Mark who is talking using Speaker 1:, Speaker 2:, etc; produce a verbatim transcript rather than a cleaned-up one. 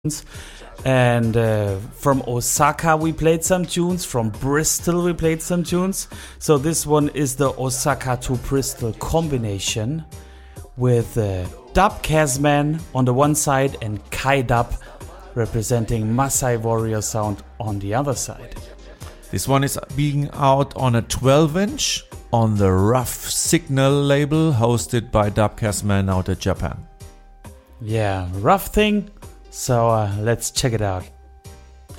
Speaker 1: And uh, from Osaka we played some tunes, from Bristol we played some tunes. So this one is the Osaka to Bristol combination with uh, Dub Kazman on the one side and Kai Dub representing Maasai Warrior Sound on the other side.
Speaker 2: This one is being out on a twelve inch on the Rough Signal label, hosted by Dub Kazman out of Japan.
Speaker 1: Yeah, rough thing. So uh, let's check it out.